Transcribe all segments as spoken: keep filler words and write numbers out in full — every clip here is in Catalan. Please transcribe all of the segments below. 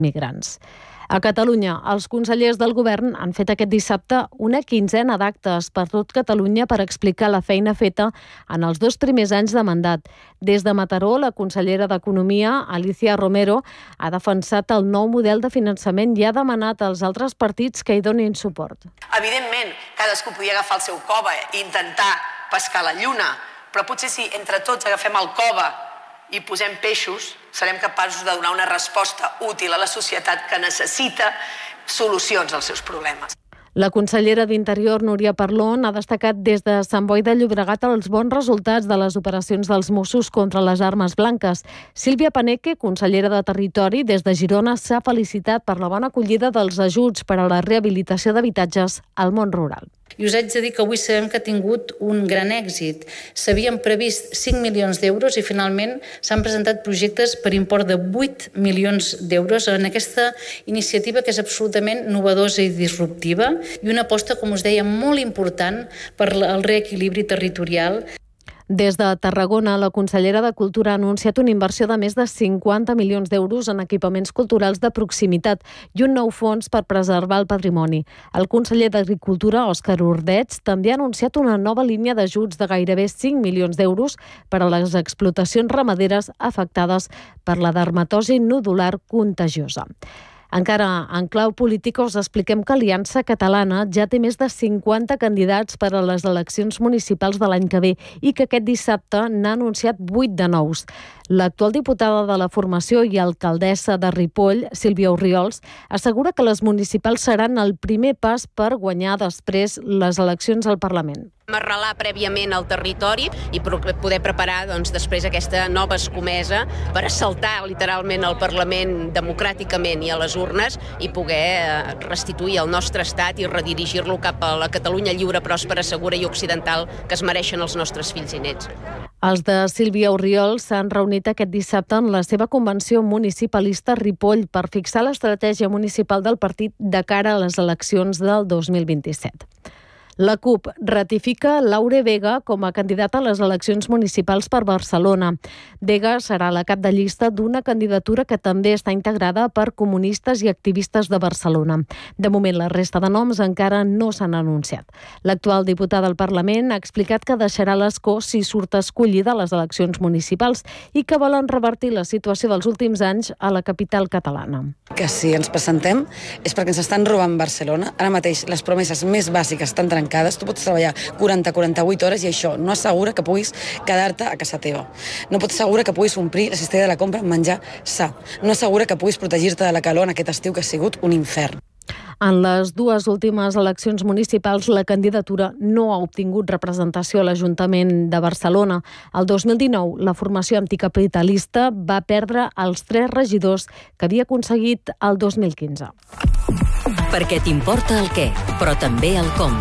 migrants. A Catalunya, els consellers del govern han fet aquest dissabte una quinzena d'actes per tot Catalunya per explicar la feina feta en els dos primers anys de mandat. Des de Mataró, la consellera d'Economia, Alicia Romero, ha defensat el nou model de finançament i ha demanat als altres partits que hi donin suport. Evidentment, cadascú podia agafar el seu cova i intentar pescar la lluna, però potser si entre tots agafem el cova i posem peixos, serem capaços de donar una resposta útil a la societat que necessita solucions als seus problemes. La consellera d'Interior, Núria Parlon, ha destacat des de Sant Boi de Llobregat els bons resultats de les operacions dels Mossos contra les armes blanques. Sílvia Paneque, consellera de Territori, des de Girona, s'ha felicitat per la bona acollida dels ajuts per a la rehabilitació d'habitatges al món rural. I us haig de dir que avui sabem que ha tingut un gran èxit. S'havien previst cinc milions d'euros i finalment s'han presentat projectes per import de vuit milions d'euros en aquesta iniciativa que és absolutament novedosa i disruptiva i una aposta, com us deia, molt important per al reequilibri territorial. Des de Tarragona, la consellera de Cultura ha anunciat una inversió de més de cinquanta milions d'euros en equipaments culturals de proximitat i un nou fons per preservar el patrimoni. El conseller d'Agricultura, Òscar Ordeig, també ha anunciat una nova línia d'ajuts de gairebé cinc milions d'euros per a les explotacions ramaderes afectades per la dermatosi nodular contagiosa. Encara en clau política us expliquem que Aliança Catalana ja té més de cinquanta candidats per a les eleccions municipals de l'any que ve i que aquest dissabte n'ha anunciat vuit de nous. L'actual diputada de la formació i alcaldessa de Ripoll, Sílvia Orriols, assegura que les municipals seran el primer pas per guanyar després les eleccions al Parlament. Arrelar prèviament el territori i poder preparar doncs, després aquesta nova escomesa per assaltar literalment el Parlament democràticament i a les urnes i poder restituir el nostre estat i redirigir-lo cap a la Catalunya lliure, pròspera, segura i occidental que es mereixen els nostres fills i nets. Els de Sílvia Orriols s'han reunit aquest dissabte en la seva convenció municipalista Ripoll per fixar l'estratègia municipal del partit de cara a les eleccions del dos mil vint-i-set. La CUP ratifica Laure Vega com a candidata a les eleccions municipals per Barcelona. Vega serà la cap de llista d'una candidatura que també està integrada per comunistes i activistes de Barcelona. De moment, la resta de noms encara no s'han anunciat. L'actual diputada al Parlament ha explicat que deixarà l'escó si surt escollida a les eleccions municipals i que volen revertir la situació dels últims anys a la capital catalana. Que si ens presentem és perquè ens estan robant Barcelona. Ara mateix les promeses més bàsiques estan trencades. Tu pots treballar quaranta a quaranta-vuit hores i això no assegura que puguis quedar-te a casa teva. No pots assegurar que puguis omplir la cistella de la compra amb menjar sa. No assegura que puguis protegir-te de la calor en aquest estiu que ha sigut un infern. En les dues últimes eleccions municipals, la candidatura no ha obtingut representació a l'Ajuntament de Barcelona. El dos mil dinou, la formació anticapitalista va perdre els tres regidors que havia aconseguit el dos mil quinze. Perquè t'importa el què, però també el com.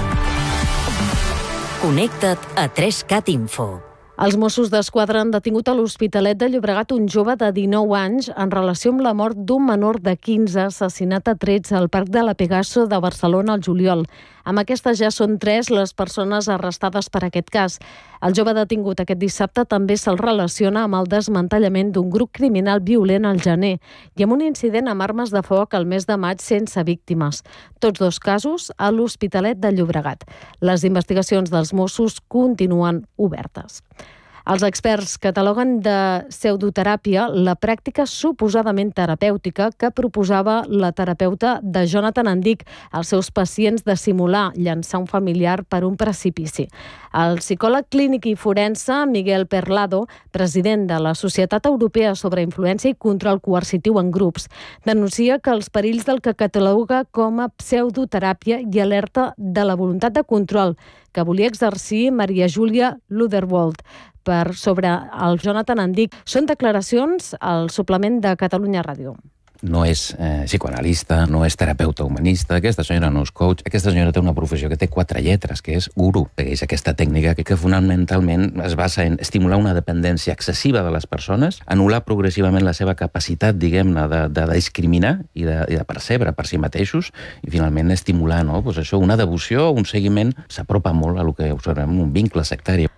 Connecta't a tres cat Info. Els Mossos d'Esquadra han detingut a l'Hospitalet de Llobregat un jove de dinou anys en relació amb la mort d'un menor de quinze assassinat a trets al Parc de la Pegaso de Barcelona al juliol. Amb aquestes ja són tres les persones arrestades per aquest cas. El jove detingut aquest dissabte també se'l relaciona amb el desmantellament d'un grup criminal violent al gener i amb un incident amb armes de foc al mes de maig sense víctimes. Tots dos casos a l'Hospitalet de Llobregat. Les investigacions dels Mossos continuen obertes. Els experts cataloguen de pseudoteràpia la pràctica suposadament terapèutica que proposava la terapeuta de Jonathan Andic als seus pacients de simular llançar un familiar per un precipici. El psicòleg clínic i forense Miguel Perlado, president de la Societat Europea sobre Influència i Control Coercitiu en Grups, denuncia que els perills del que cataloga com a pseudoteràpia i alerta de la voluntat de control que volia exercir Maria Júlia Luderwold per sobre el Jonathan Andic. Són declaracions al suplement de Catalunya Ràdio. No és eh, psicoanalista, no és terapeuta humanista, aquesta senyora no és coach, aquesta senyora té una professió que té quatre lletres, que és guru, que és aquesta tècnica que, que fonamentalment es basa en estimular una dependència excessiva de les persones, anul·lar progressivament la seva capacitat, diguem-ne, de, de discriminar i de, i de percebre per si mateixos, i finalment estimular, no? Pues això, una devoció, un seguiment, s'apropa molt a lo que observem un vincle sectari.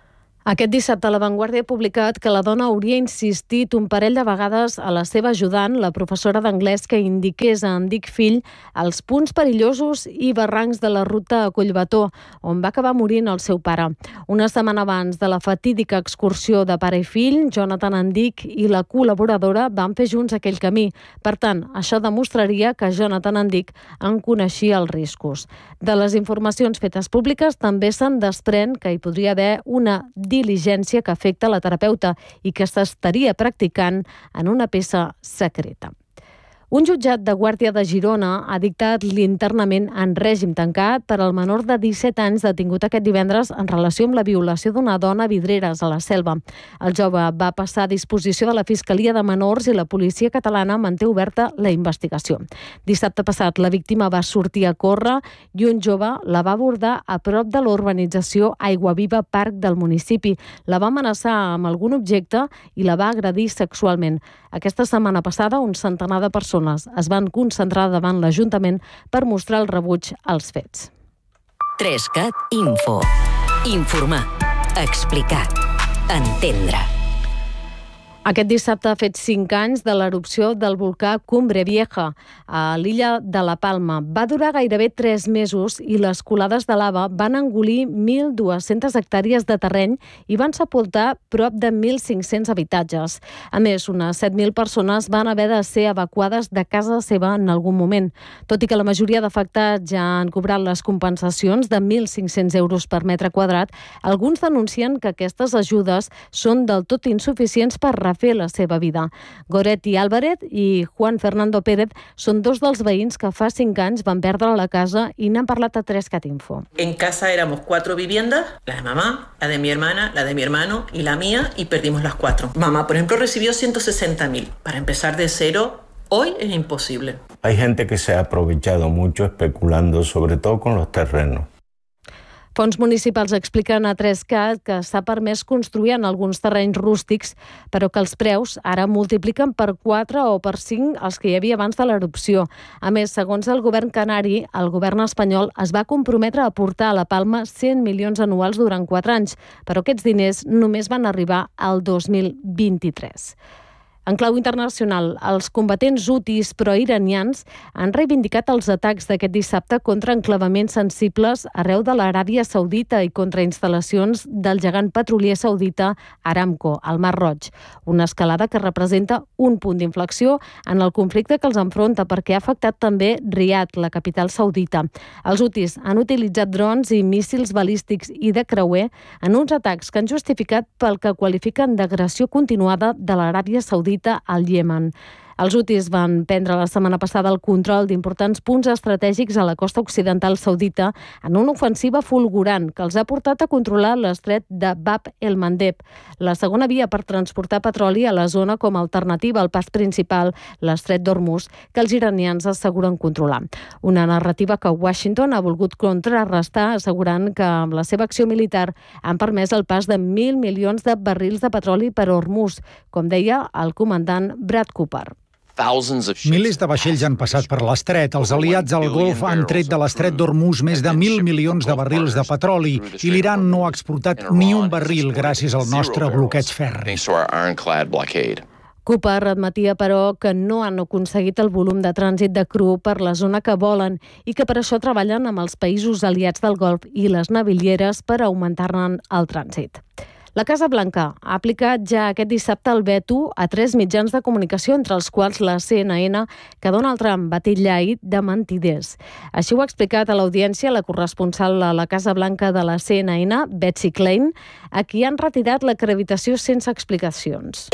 Aquest dissabte La Vanguardia ha publicat que la dona hauria insistit un parell de vegades a la seva ajudant, la professora d'anglès, que indiqués a en Dic fill els punts perillosos i barrancs de la ruta a Collbató, on va acabar morint el seu pare. Una setmana abans de la fatídica excursió de pare i fill, Jonathan Andic i la col·laboradora van fer junts aquell camí. Per tant, això demostraria que Jonathan Andic en coneixia els riscos. De les informacions fetes públiques també se'n desprèn que hi podria haver una diligència que afecta la terapeuta i que s'estaria practicant en una peça secreta. Un jutjat de Guàrdia de Girona ha dictat l'internament en règim tancat per al menor de disset anys detingut aquest divendres en relació amb la violació d'una dona a Vidreres, a la Selva. El jove va passar a disposició de la Fiscalia de Menors i la policia catalana manté oberta la investigació. Dissabte passat la víctima va sortir a córrer i un jove la va abordar a prop de l'urbanització Aiguaviva Parc del municipi. La va amenaçar amb algun objecte i la va agredir sexualment. Aquesta setmana passada, un centenar de persones es van concentrar davant l'Ajuntament per mostrar el rebuig als fets. tres cat Info. Informar. Explicar. Entendre. Aquest dissabte ha fet cinc anys de l'erupció del volcà Cumbre Vieja a l'illa de la Palma. Va durar gairebé tres mesos i les colades de lava van engolir mil dues-centes hectàrees de terreny i van sepultar prop de mil cinc-cents habitatges. A més, unes set mil persones van haver de ser evacuades de casa seva en algun moment. Tot i que la majoria d'afectats ja han cobrat les compensacions de mil cinc-cents euros per metre quadrat, alguns denuncien que aquestes ajudes són del tot insuficients per fer la seva vida. Goretti Álvarez i Juan Fernando Pérez són dos dels veïns que fa cinc anys van perdre la casa i n'han parlat a tres cat Info. En casa éramos cuatro viviendas, la de mamá, la de mi hermana, la de mi hermano y la mía, y perdimos las cuatro. Mamá, por ejemplo, recibió ciento sesenta mil. Para empezar de cero, hoy es imposible. Hay gente que se ha aprovechado mucho especulando, sobre todo con los terrenos. Fons municipals expliquen a tres cat que s'ha permès construir en alguns terrenys rústics, però que els preus ara multipliquen per quatre o per cinc els que hi havia abans de l'erupció. A més, segons el govern canari, el govern espanyol es va comprometre a aportar a la Palma cent milions anuals durant quatre anys, però aquests diners només van arribar al dos mil vint-i-tres. En clau internacional, els combatents hutis pro-iranians han reivindicat els atacs d'aquest dissabte contra enclavaments sensibles arreu de l'Aràbia Saudita i contra instal·lacions del gegant petrolier saudita Aramco, al Mar Roig. Una escalada que representa un punt d'inflexió en el conflicte que els enfronta perquè ha afectat també Riad, la capital saudita. Els hutis han utilitzat drons i míssils balístics i de creuer en uns atacs que han justificat pel que qualifiquen d'agressió continuada de l'Aràbia Saudita al Iemen. Els hutis van prendre la setmana passada el control d'importants punts estratègics a la costa occidental saudita en una ofensiva fulgurant que els ha portat a controlar l'estret de Bab el-Mandeb, la segona via per transportar petroli a la zona com a alternativa al pas principal, l'estret d'Hormuz, que els iranians asseguren controlar. Una narrativa que Washington ha volgut contrarrestar, assegurant que amb la seva acció militar han permès el pas de mil milions de barrils de petroli per Hormuz, com deia el comandant Brad Cooper. Milers de vaixells han passat per l'estret. Els aliats al Golf han tret de l'estret d'Hormuz més de mil milions de barrils de petroli i l'Iran no ha exportat ni un barril gràcies al nostre bloqueig ferri. Cooper admetia, però, que no han aconseguit el volum de trànsit de cru per la zona que volen i que per això treballen amb els països aliats del Golf i les navilieres per augmentar-ne el trànsit. La Casa Blanca ha aplicat ja aquest dissabte el veto a tres mitjans de comunicació, entre els quals la C N N, que Donald Trump va titllar ahir de mentiders. Així ho ha explicat a l'audiència la corresponsal a la Casa Blanca de la C N N, Betsy Klein, a qui han retirat l'acreditació sense explicacions.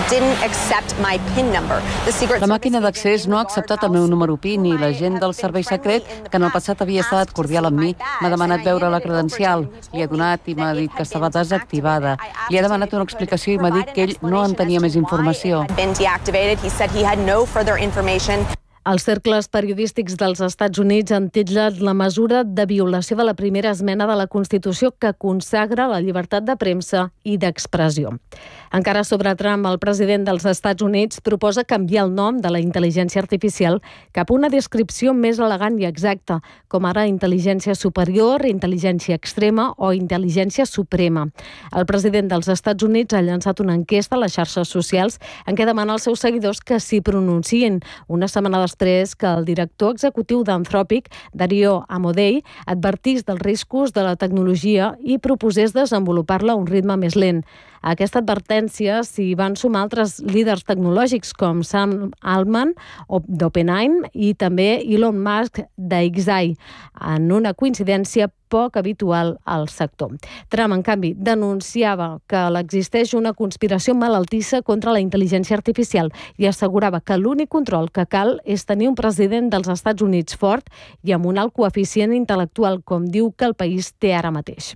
La màquina d'accés no ha acceptat el meu número P I N i l'agent del servei secret, que en el passat havia estat cordial amb mi, m'ha demanat veure la credencial. Li he donat i m'ha dit que estava desactivada. Li ha demanat una explicació i m'ha dit que ell no en tenia més informació. Els cercles periodístics dels Estats Units han titllat la mesura de violació de la primera esmena de la Constitució que consagra la llibertat de premsa i d'expressió. Encara sobre Trump, el president dels Estats Units proposa canviar el nom de la intel·ligència artificial cap a una descripció més elegant i exacta, com ara intel·ligència superior, intel·ligència extrema o intel·ligència suprema. El president dels Estats Units ha llançat una enquesta a les xarxes socials en què demana als seus seguidors que s'hi pronunciïn. Una setmana després que el director executiu d'Anthropic, Dario Amodei, advertís dels riscos de la tecnologia i proposés desenvolupar-la a un ritme més lent. A aquesta advertència s'hi van sumar altres líders tecnològics com Sam Altman d'OpenAI i també Elon Musk d'Xai, en una coincidència poc habitual al sector. Trump, en canvi, denunciava que existeix una conspiració malaltissa contra la intel·ligència artificial i assegurava que l'únic control que cal és tenir un president dels Estats Units fort i amb un alt coeficient intel·lectual, com diu que el país té ara mateix.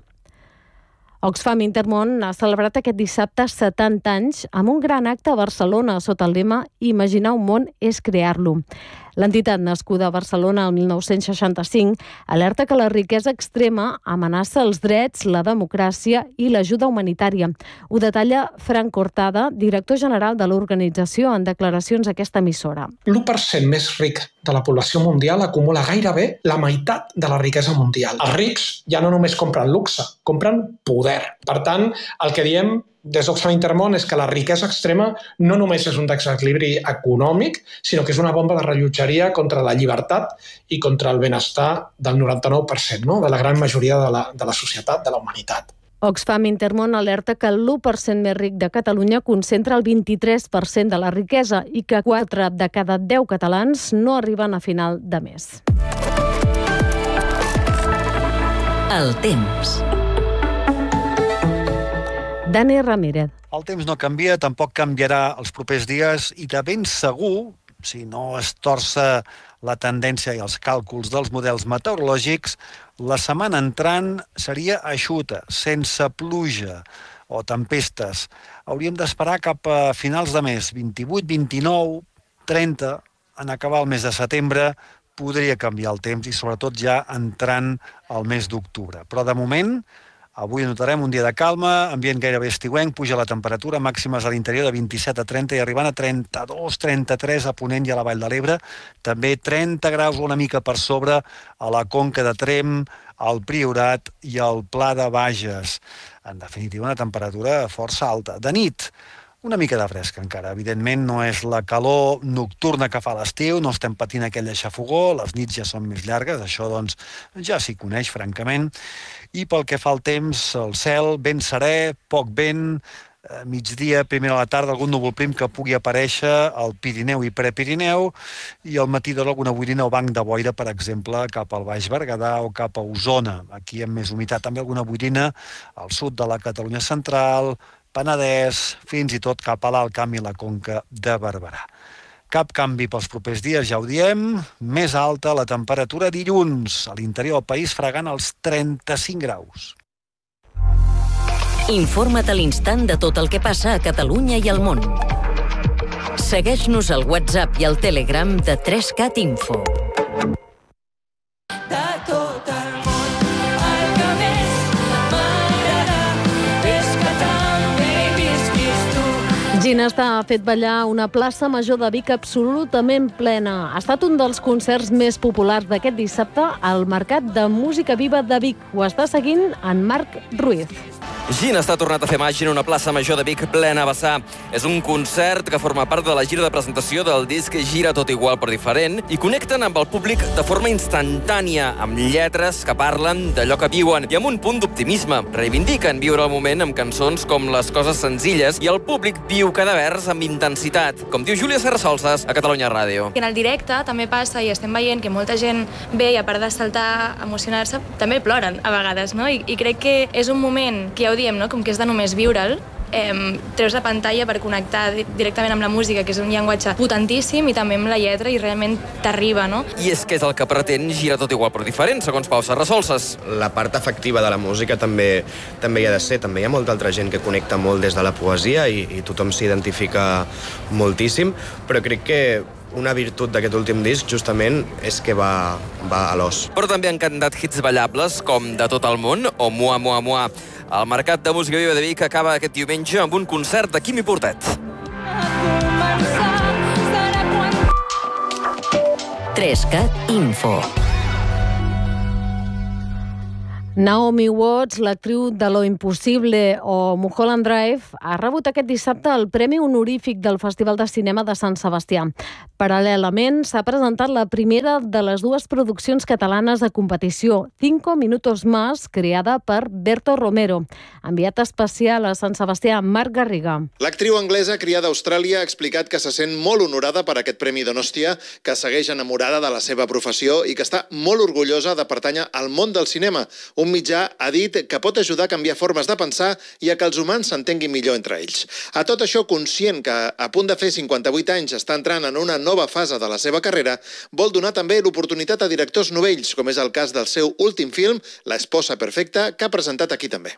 Oxfam Intermón ha celebrat aquest dissabte setanta anys amb un gran acte a Barcelona sota el lema «Imaginar un món és crear-lo». L'entitat, nascuda a Barcelona el mil nou-cents seixanta-cinc, alerta que la riquesa extrema amenaça els drets, la democràcia i l'ajuda humanitària. Ho detalla Frank Cortada, director general de l'organització, en declaracions a aquesta emissora. L'u per cent més ric de la població mundial acumula gairebé la meitat de la riquesa mundial. Els rics ja no només compren luxe, compren poder. Per tant, el que diem des d'Oxfam Intermón és que la riquesa extrema no només és un desequilibri econòmic, sinó que és una bomba de rellotgeria contra la llibertat i contra el benestar del noranta-nou per cent, no? De la gran majoria de la, de la societat, de la humanitat. Oxfam Intermón alerta que l'u per cent més ric de Catalunya concentra el vint-i-tres per cent de la riquesa i que quatre de cada deu catalans no arriben a final de mes. El temps. Dani Ramírez. El temps no canvia, tampoc canviarà els propers dies i de ben segur, si no es torça la tendència i els càlculs dels models meteorològics, la setmana entrant seria eixuta, sense pluja o tempestes. Hauríem d'esperar cap a finals de mes, vint-i-vuit, vint-i-nou, trenta, en acabar el mes de setembre, podria canviar el temps i sobretot ja entrant al mes d'octubre. Però de moment, avui notarem un dia de calma, ambient gairebé estiuenc, puja la temperatura, màximes a l'interior de vint-i-set a trenta i arribant a trenta-dos, trenta-tres a Ponent i a la Vall de l'Ebre. També trenta graus una mica per sobre a la Conca de Tremp, al Priorat i al Pla de Bages. En definitiva, una temperatura força alta. De nit, una mica de fresca encara. Evidentment no és la calor nocturna que fa l'estiu, no estem patint aquella xafogó, les nits ja són més llargues, això doncs ja s'hi coneix francament. I pel que fa al temps, el cel ben serè, poc vent, migdia, primera a la tarda, algun núvol prim que pugui aparèixer al Pirineu i Prepirineu i al matí d'hora alguna boirina o banc de boira, per exemple, cap al Baix Berguedà o cap a Osona. Aquí amb més humitat també alguna boirina al sud de la Catalunya central, Penedès, fins i tot cap a l'Alt Camp i la Conca de Barberà. Cap canvi pels propers dies, ja ho diem. Més alta la temperatura dilluns. A l'interior del país fregant els trenta-cinc graus. Informa't a l'instant de tot el que passa a Catalunya i al món. Segueix-nos al WhatsApp i al Telegram de tres cat Info. Ginesta ha fet ballar una plaça major de Vic absolutament plena. Ha estat un dels concerts més populars d'aquest dissabte al Mercat de Música Viva de Vic. Ho està seguint en Marc Ruiz. Ginesta ha tornat a fer màgia en una plaça major de Vic plena a vessar. És un concert que forma part de la gira de presentació del disc Gira tot igual però diferent i connecten amb el públic de forma instantània, amb lletres que parlen d'allò que viuen i amb un punt d'optimisme. Reivindiquen viure el moment amb cançons com Les coses senzilles i el públic viu cada vers amb intensitat, com diu Júlia Serrasolses a Catalunya Ràdio. En el directe també passa i estem veient que molta gent ve i a part de saltar, emocionar-se, també ploren a vegades, no? I, i crec que és un moment que ja ho diem, no? Com que és de només viure'l, eh, treus la pantalla per connectar directament amb la música, que és un llenguatge potentíssim, i també amb la lletra, i realment t'arriba, no? I és que és el que pretén Gira tot igual però diferent, segons Pau Serrasolses. La part afectiva de la música també també hi ha de ser. També hi ha molta altra gent que connecta molt des de la poesia i, i tothom s'identifica moltíssim, però crec que una virtut d'aquest últim disc, justament, és que va, va a l'os. Però també han cantat hits ballables, com De tot el món o Mua, Mua, Mua. El Mercat de Música Viva de Vic acaba aquest diumenge amb un concert de Quimi Portet. Trescat Info. Naomi Watts, l'actriu de Lo Impossible o Mulholland Drive, ha rebut aquest dissabte el Premi Honorífic del Festival de Cinema de Sant Sebastià. Paral·lelament, s'ha presentat la primera de les dues produccions catalanes de competició, Cinco Minutos Más, creada per Berto Romero. Enviat especial a Sant Sebastià, Marc Garriga. L'actriu anglesa criada a Austràlia ha explicat que se sent molt honorada per aquest Premi Donostia, que segueix enamorada de la seva professió i que està molt orgullosa de pertànyer al món del cinema. Un mitjà ha dit que pot ajudar a canviar formes de pensar i a que els humans s'entenguin millor entre ells. A tot això, conscient que a punt de fer cinquanta-vuit anys està entrant en una nova fase de la seva carrera, vol donar també l'oportunitat a directors novells, com és el cas del seu últim film, La esposa perfecta, que ha presentat aquí també.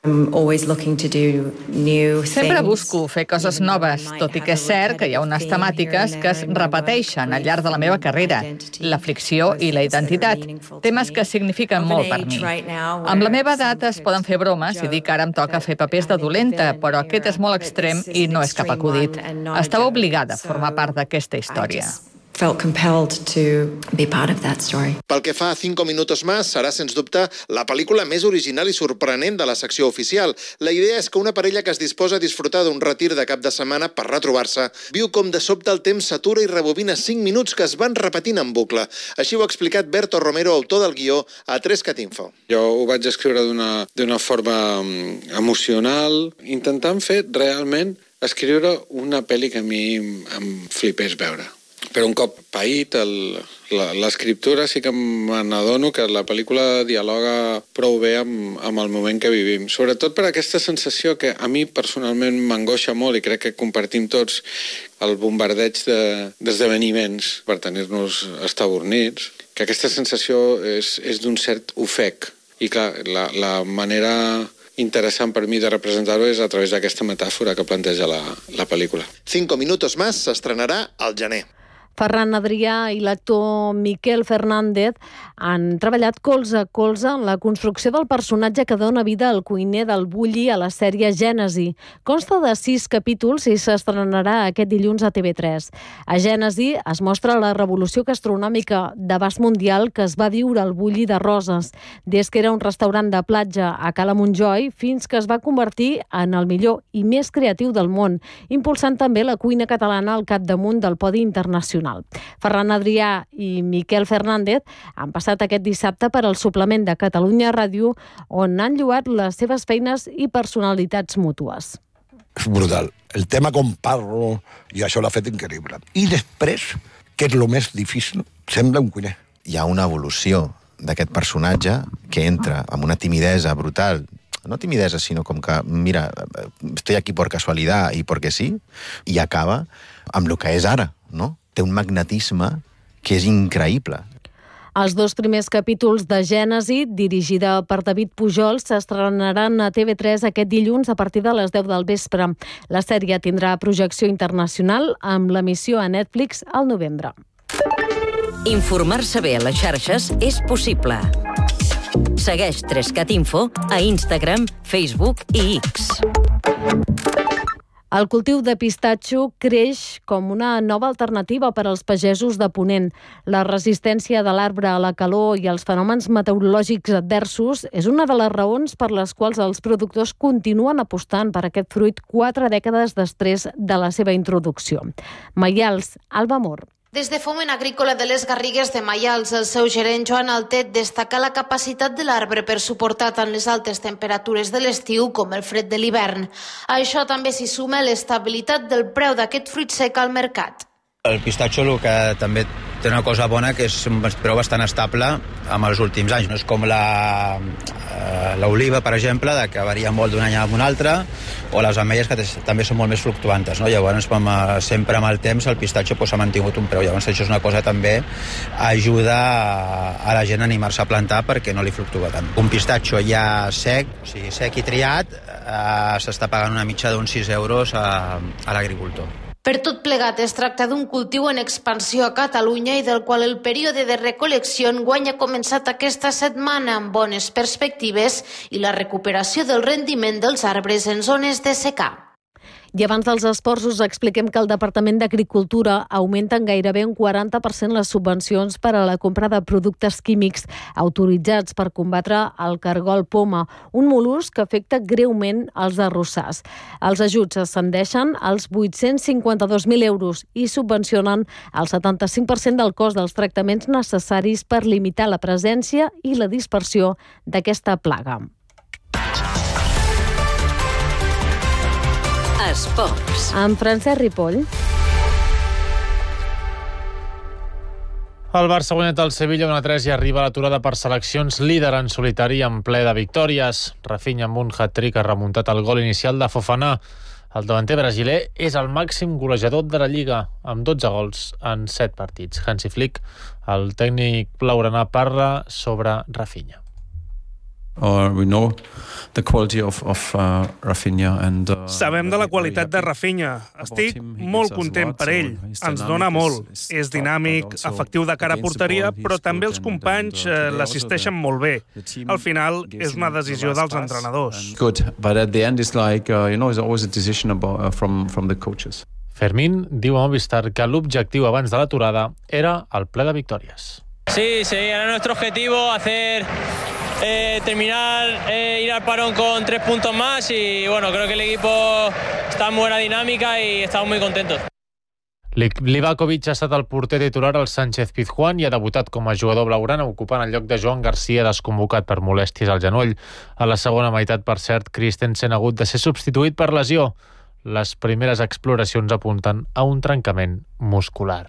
Sempre busco fer coses noves, tot i que és cert que hi ha unes temàtiques que es repeteixen al llarg de la meva carrera, la fricció i la identitat, temes que signifiquen molt per mi. Amb la meva edat es poden fer bromes i dir que ara em toca fer papers de dolenta, però aquest és molt extrem i no és cap acudit. Estava obligada a formar part d'aquesta història. Felt compelled to be part of that story. Pel que fa a Cinco Minutos Más, serà, sens dubte, la pel·lícula més original i sorprenent de la secció oficial. La idea és que una parella que es disposa a disfrutar d'un retir de cap de setmana per retrobar-se viu com de sobte el temps s'atura i rebobina cinc minuts que es van repetint en bucle. Així ho ha explicat Berto Romero, autor del guió, a Trescat Info. Jo ho vaig escriure d'una d'una forma emocional, intentant fer realment escriure una pel·li que a mi em flipés veure. Però un cop paït l'escriptura sí que me n'adono que la pel·lícula dialoga prou bé amb, amb el moment que vivim. Sobretot per aquesta sensació que a mi personalment m'angoixa molt i crec que compartim tots el bombardeig d'esdeveniments per tenir-nos estabornits, que aquesta sensació és, és d'un cert ofec. I clar, la, la manera interessant per mi de representar-ho és a través d'aquesta metàfora que planteja la, la pel·lícula. Cinco Minutos Más s'estrenarà al gener. Ferran Adrià i l'actor Miquel Fernández han treballat colze a colze en la construcció del personatge que dona vida al cuiner del Bulli a la sèrie Gènesi. Consta de sis capítols i s'estrenarà aquest dilluns a T V tres. A Gènesi es mostra la revolució gastronòmica d'abast mundial que es va viure al Bulli de Roses, des que era un restaurant de platja a Cala Montjoi fins que es va convertir en el millor i més creatiu del món, impulsant també la cuina catalana al capdamunt del podi internacional. Ferran Adrià i Miquel Fernández han passat aquest dissabte per al suplement de Catalunya Ràdio, on han lloat les seves feines i personalitats mútues. És brutal. El tema com parlo, i això l'ha fet increïble. I després, que és el més difícil, sembla un cuiner. Hi ha una evolució d'aquest personatge que entra amb una timidesa brutal, no timidesa, sinó com que, mira, estoy aquí por casualidad y porque sí, i acaba amb el que és ara, no? Té un magnetisme que és increïble. Els dos primers capítols de Gènesi, dirigida per David Pujol, s'estrenaran a T V tres aquest dilluns a partir de les deu del vespre. La sèrie tindrà projecció internacional amb l'emissió a Netflix al novembre. Informar-se bé a les xarxes és possible. Segueix Trescat Info a Instagram, Facebook i X. El cultiu de pistatxo creix com una nova alternativa per als pagesos de Ponent. La resistència de l'arbre a la calor i els fenòmens meteorològics adversos és una de les raons per les quals els productors continuen apostant per aquest fruit quatre dècades després de la seva introducció. Maials, Alba Mor. Des de Foment Agrícola de les Garrigues de Maials, el seu gerent Joan Altet destaca la capacitat de l'arbre per suportar tant les altes temperatures de l'estiu com el fred de l'hivern. A això també s'hi suma l'estabilitat del preu d'aquest fruit sec al mercat. El pistatxo el que també té una cosa bona que és un preu bastant estable amb els últims anys. No és com la, eh, l'oliva, per exemple, de que varia molt d'un any a un altre, o les ametlles que també són molt més fluctuantes. No? Llavors, com, eh, sempre amb el temps, el pistatxo pues, s'ha mantingut un preu. Llavors, això és una cosa també ajuda a, a la gent a animar-se a plantar perquè no li fluctua tant. Un pistatxo ja sec, o sigui, sec i triat, eh, s'està pagant una mitja d'uns sis euros a, a l'agricultor. Per tot plegat, es tracta d'un cultiu en expansió a Catalunya i del qual el període de recol·lecció enguany ha començat aquesta setmana amb bones perspectives i la recuperació del rendiment dels arbres en zones de secà. I abans dels esports us expliquem que el Departament d'Agricultura augmenta en gairebé un quaranta per cent les subvencions per a la compra de productes químics autoritzats per combatre el cargol poma, un mol·lusc que afecta greument els arrossars. Els ajuts ascendeixen als vuit-cents cinquanta-dos mil euros i subvencionen el setanta-cinc per cent del cost dels tractaments necessaris per limitar la presència i la dispersió d'aquesta plaga. Esports. Amb Francesc Ripoll. El Barça ha guanyat el Sevilla un a tres i arriba a l'aturada per seleccions, líder en solitari en ple de victòries. Rafinha amb un hat-trick ha remuntat el gol inicial de Fofana. El davanter brasiler és el màxim golejador de la Lliga, amb dotze gols en set partits. Hansi Flick, el tècnic blaugrana, parla sobre Rafinha. Or we know the quality of, of uh, Rafinha and, uh, Sabem de la qualitat de Rafinha. Estic molt content per ell. Ens dona molt. És dinàmic, efectiu de cara a porteria, però també els companys eh, l'assisteixen molt bé. Al final, és una decisió dels entrenadors. Good, but at the end it's like, uh, you know, it's always a decision about, uh, from, from the coaches. Fermín diu a Movistar que l'objectiu abans de l'aturada era el ple de victòries. Sí, sí, era nuestro objetivo hacer... Eh, terminar, eh, ir al parón con tres puntos más y bueno, creo que el equipo está en buena dinámica y estamos muy contentos. Livakovic ha estat el porter titular al Sánchez Pizjuán i ha debutat com a jugador blaugrana ocupant el lloc de Joan Garcia, desconvocat per molèsties al genoll. A la segona meitat, per cert, Christensen ha hagut de ser substituït per lesió. Les primeres exploracions apunten a un trencament muscular.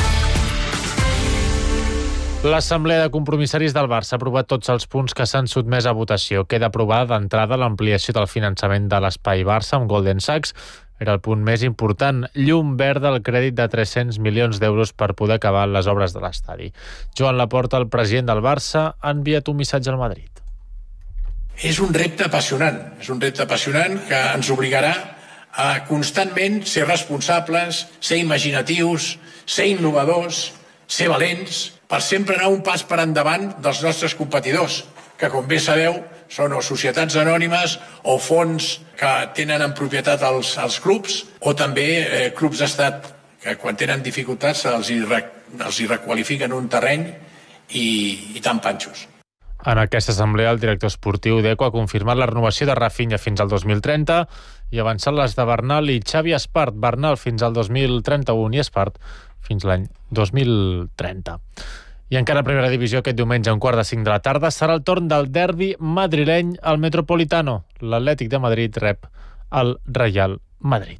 L'Assemblea de Compromissaris del Barça ha aprovat tots els punts que s'han sotmès a votació. Queda aprovada d'entrada l'ampliació del finançament de l'Espai Barça amb Golden Sachs. Era el punt més important. Llum verda al crèdit de tres-cents milions d'euros per poder acabar les obres de l'estadi. Joan Laporta, el president del Barça, ha enviat un missatge al Madrid. És un repte apassionant. És un repte apassionant que ens obligarà a constantment ser responsables, ser imaginatius, ser innovadors, ser valents, per sempre anar un pas per endavant dels nostres competidors, que, com bé sabeu, són o societats anònimes o fons que tenen en propietat els, els clubs, o també eh, clubs d'estat que, quan tenen dificultats, els hi, els hi requalifiquen un terreny i, i tan panxos. En aquesta assemblea, el director esportiu d'Eco ha confirmat la renovació de Rafinha fins al dos mil trenta i avançat les de Bernal i Xavi Espart. Bernal fins al dos mil trenta-u i Espart fins l'any dos mil trenta. I encara a primera divisió, aquest diumenge a un quart de cinc de la tarda serà el torn del derbi madrileny al Metropolitano. L'Atlètic de Madrid rep el Real Madrid.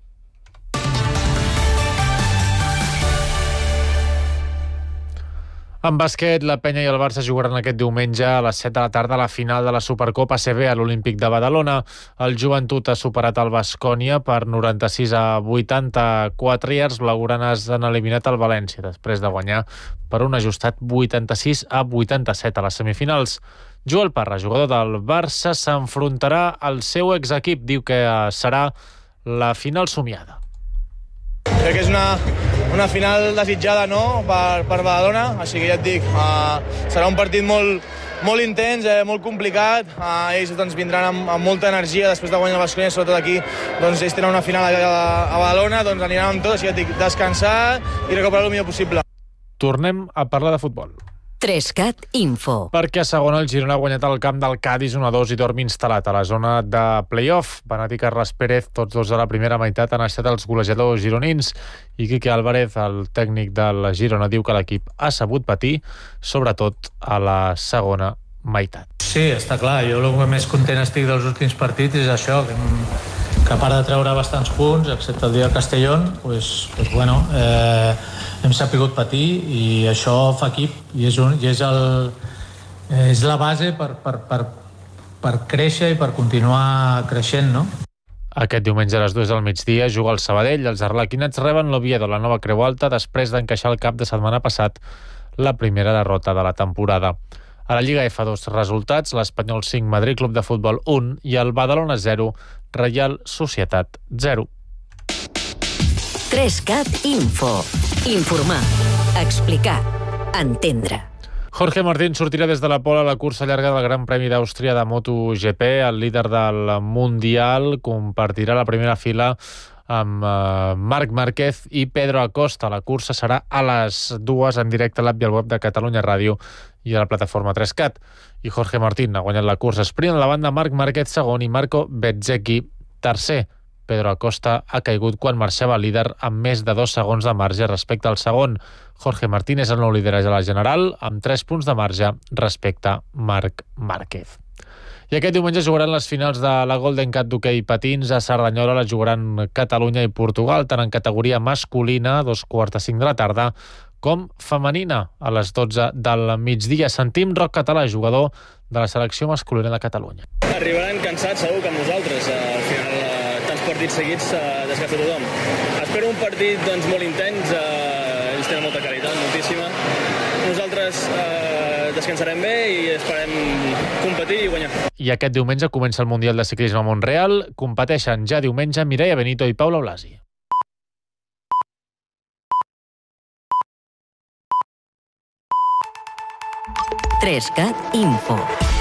En bàsquet, la Penya i el Barça jugaran aquest diumenge a les set de la tarda a la final de la Supercopa A C B a l'Olímpic de Badalona. El Joventut ha superat el Baskonia per noranta-sis a vuitanta-quatre i els blaugranes han eliminat el València després de guanyar per un ajustat vuitanta-sis a vuitanta-set a les semifinals. Joel Parra, jugador del Barça, s'enfrontarà al seu exequip. Diu que serà la final somiada. Crec que és una, una final desitjada, no?, per, per Badalona, així que ja et dic, uh, serà un partit molt, molt intens, eh, molt complicat. Uh, ells doncs, vindran amb, amb molta energia després de guanyar el Baskonia, sobretot aquí. Doncs, ells tenen una final a, a, a Badalona, doncs aniran amb tot, així que et dic, descansar i recuperar el millor possible. Tornem a parlar de futbol. Trescat Info. Perquè a segona el Girona ha guanyat el camp del Cádiz un a dos i dorm instal·lat a la zona de play-off. Benat i Carles Pérez, tots dos de la primera meitat, han estat els golejadors gironins. I Quique Álvarez, el tècnic de la Girona, diu que l'equip ha sabut patir, sobretot a la segona meitat. Sí, està clar. Jo el que més content estic dels últims partits és això, que, que a part de treure bastants punts, excepte el dia de Castellón, pues, pues bueno, eh, hem sapigut patir i això fa equip i és, un, i és, el, és la base per, per, per, per créixer i per continuar creixent, no? Aquest diumenge a les dues del migdia juga el Sabadell. Els arlequinats reben l'Oviedo, la nova Creu Alta, després d'encaixar el cap de setmana passat la primera derrota de la temporada. A la Lliga F dos, resultats: l'Espanyol cinc, Madrid Club de Futbol un i el Badalona zero, Reial Societat zero. tres cat Info. Informar, explicar, entendre. Jorge Martín sortirà des de la pole a la cursa llarga del Gran Premi d'Àustria de MotoGP. El líder del Mundial compartirà la primera fila amb uh, Marc Márquez i Pedro Acosta. La cursa serà a les dues en directe a l'app i al web de Catalunya Ràdio i a la plataforma tres cat. I Jorge Martín ha guanyat la cursa sprint a la banda, Marc Márquez segon i Marco Bezzecchi tercer. Pedro Acosta ha caigut quan marxava líder amb més de dos segons de marge respecte al segon. Jorge Martín és el nou líder a la general amb tres punts de marge respecte a Marc Márquez. I aquest diumenge jugaran les finals de la Golden Cat d'hoquei patins a Cerdanyola. La jugaran Catalunya i Portugal, tant en categoria masculina, a dos quarts de cinc de la tarda, com femenina, a les dotze del migdia. Sentim Roc Català, jugador de la selecció masculina de Catalunya. Arribaran cansats segur que amb nosaltres. Al final, tants partits seguits desgasta tothom. Espero un partit doncs, molt intens, eh, ells tenen molta qualitat, moltíssima. Nosaltres eh, descansarem bé i esperem competir i guanyar. I aquest diumenge comença el Mundial de Ciclisme a Montreal. Competeixen ja diumenge Mireia Benito i Paula Blasi. tres cat Info.